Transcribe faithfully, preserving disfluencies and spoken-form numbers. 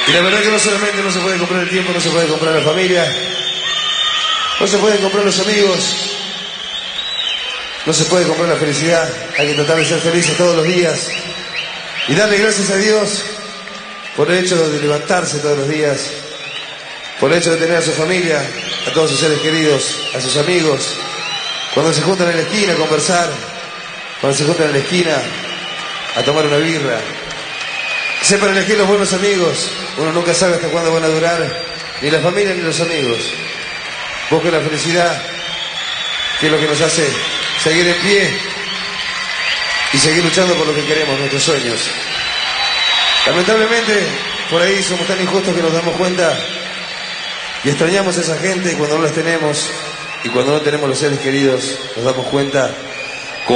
Y la verdad que no solamente no se puede comprar el tiempo, no se puede comprar la familia, no se pueden comprar los amigos, no se puede comprar la felicidad. Hay que tratar de ser felices todos los días y darle gracias a Dios por el hecho de levantarse todos los días, por el hecho de tener a su familia, a todos sus seres queridos, a sus amigos, cuando se juntan en la esquina a conversar, cuando se juntan en la esquina a tomar una birra. Sepan elegir los buenos amigos, uno nunca sabe hasta cuándo van a durar, ni la familia ni los amigos. Busquen la felicidad, que es lo que nos hace seguir en pie y seguir luchando por lo que queremos, nuestros sueños. Lamentablemente, por ahí somos tan injustos que nos damos cuenta y extrañamos a esa gente cuando no las tenemos, y cuando no tenemos los seres queridos nos damos cuenta